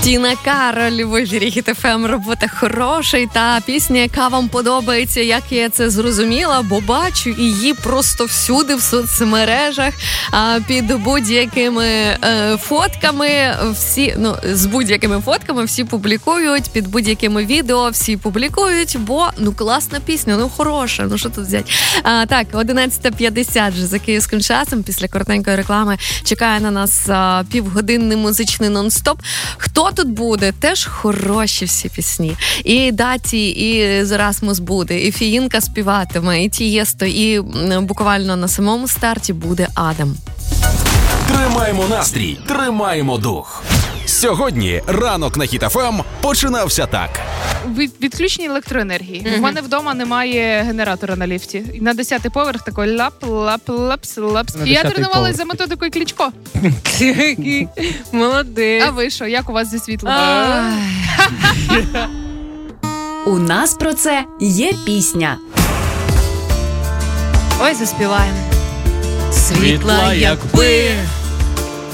Тіна Кароль в ефірі Хіт ФМ. Робота хороша. Та пісня, яка вам подобається, як я це зрозуміла, бо бачу її просто всюди в соцмережах, під будь-якими фотками, з будь-якими фотками всі публікують, під будь-якими відео всі публікують, бо, класна пісня, хороша, що тут взяти. Так, 11:50 вже за київським часом, після коротенької реклами чекає на нас півгодинний музичний нон-стоп. Хто тут буде? Теж хороші всі пісні. І Даті, і Зерасмус буде, і Фіїнка співатиме, і Тієсто, і буквально на самому старті буде Адам. Тримаємо настрій, тримаємо дух. Сьогодні ранок на Хіт ФМ починався так. Відключення електроенергії. У мене вдома немає генератора на ліфті. На 10-й поверх такий лап-лап-лапс-лапс. І я тренувалася за методикою Кличко. Молодець. А ви що? Як у вас зі світлом? У нас про це є пісня. Ой, заспіваємо. Світла, якби